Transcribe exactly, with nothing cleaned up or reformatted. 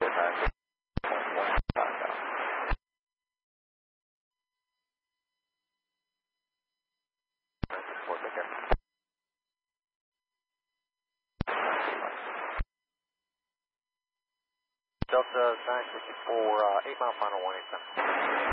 Delta nine sixty-four, uh, eight mile final warning.